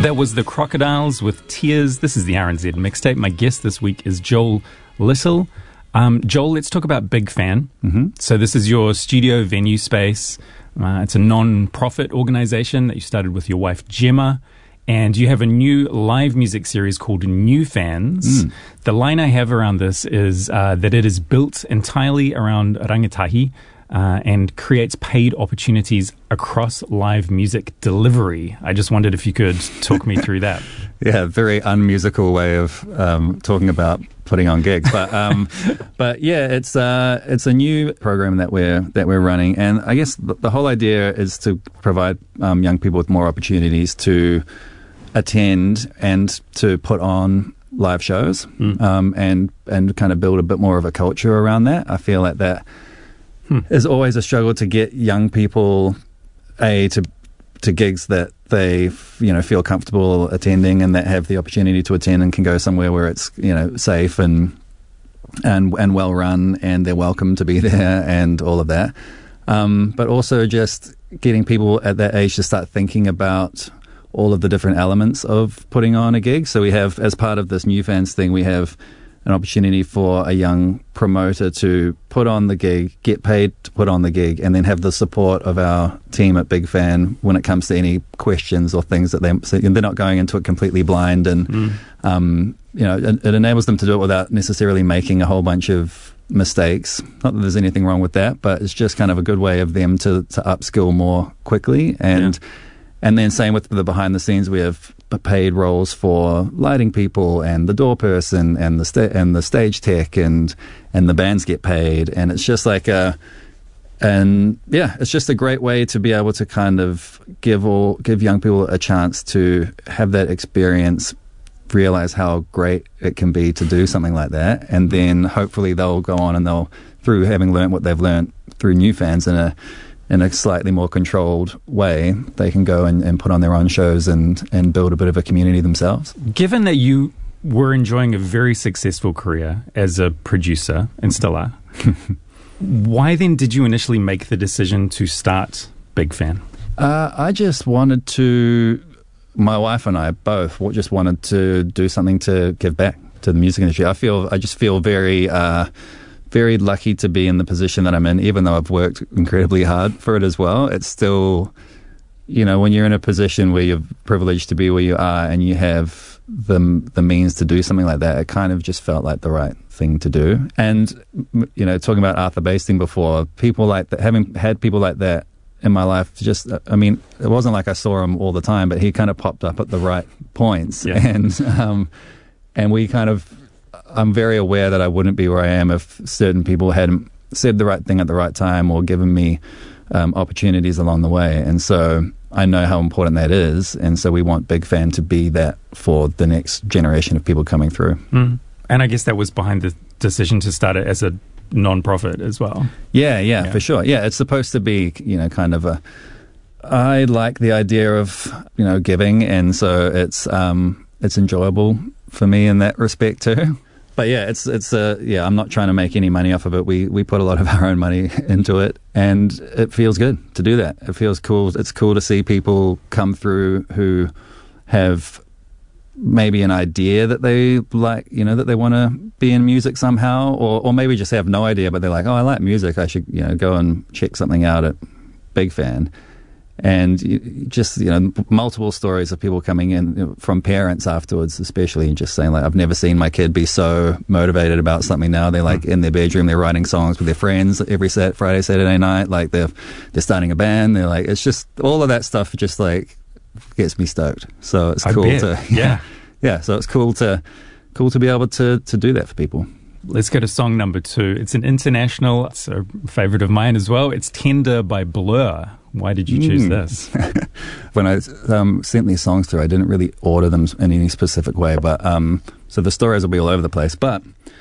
That was the Crocodiles with Tears. This is the RNZ Mixtape. My guest this week is Joel Little. Joel, let's talk about Big Fan. Mm-hmm. So this is your studio venue space. It's a non-profit organization that you started with your wife, Gemma. And you have a new live music series called New Fans. The line I have around this is that it is built entirely around rangatahi and creates paid opportunities across live music delivery. I just wondered if you could talk me through that. Yeah, very unmusical way of talking about putting on gigs, but yeah, it's a new program that we're running, and I guess the whole idea is to provide young people with more opportunities to attend and to put on live shows, and kind of build a bit more of a culture around that. I feel like that is always a struggle to get young people to gigs that they feel comfortable attending and that have the opportunity to attend and can go somewhere where it's safe and well run and they're welcome to be there and all of that. But also just getting people at that age to start thinking about all of the different elements of putting on a gig. So we have, as part of this New Fans thing, we have an opportunity for a young promoter to put on the gig, get paid to put on the gig, and then have the support of our team at Big Fan when it comes to any questions or things that they're not going into it completely blind. And it enables them to do it without necessarily making a whole bunch of mistakes. Not that there's anything wrong with that, but it's just kind of a good way of them to upskill more quickly. And then same with the behind the scenes, we have paid roles for lighting people and the door person and the stage tech and the bands get paid, and it's just like it's just a great way to be able to kind of give young people a chance to have that experience, realize how great it can be to do something like that, and then hopefully they'll go on and they'll, through having learned what they've learned through New Fans in a slightly more controlled way, they can go and put on their own shows and build a bit of a community themselves. Given that you were enjoying a very successful career as a producer and still are, why then did you initially make the decision to start Big Fan? I just wanted to, my wife and I both just wanted to do something to give back to the music industry. I just feel very lucky to be in the position that I'm in, even though I've worked incredibly hard for it as well. It's still, when you're in a position where you're privileged to be where you are and you have the means to do something like that, it kind of just felt like the right thing to do. And, talking about Arthur Basting before, people like that, having had people like that in my life, just, it wasn't like I saw him all the time, but he kind of popped up at the right points. Yeah. And we kind of, I'm very aware that I wouldn't be where I am if certain people hadn't said the right thing at the right time or given me opportunities along the way. And so I know how important that is. And so we want Big Fan to be that for the next generation of people coming through. Mm. And I guess that was behind the decision to start it as a non-profit as well. Yeah, for sure. Yeah, it's supposed to be, kind of I like the idea of, giving. And so it's enjoyable for me in that respect too. But yeah, I'm not trying to make any money off of it. We put a lot of our own money into it, and it feels good to do that. It feels cool. It's cool to see people come through who have maybe an idea that they like, that they want to be in music somehow, or maybe just have no idea, but they're like, oh, I like music. I should, go and check something out at Big Fan. And just, multiple stories of people coming in from parents afterwards, especially, and just saying, like, I've never seen my kid be so motivated about something now. They're like in their bedroom, they're writing songs with their friends every Friday, Saturday night. Like they're starting a band. They're like, it's just all of that stuff just like gets me stoked. So it's cool to, yeah. So it's cool to be able to do that for people. Let's go to song number 2. It's an international, it's a favorite of mine as well. It's Tender by Blur. Why did you choose this? When I sent these songs through, I didn't really order them in any specific way, but so the stories will be all over the place. But